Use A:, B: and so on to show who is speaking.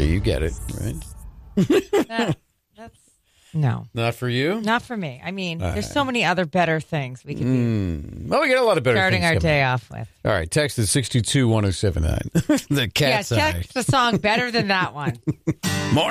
A: you get it, right?
B: No.
A: Not for you?
B: Not for me. I mean, there's so many other better things we could be
A: Well, we got a lot of better
B: starting
A: things
B: our day
A: coming.
B: off with.
A: All right, text is 622-1079. The Cat's Eye.
B: Text the song better than that one.
A: Morning.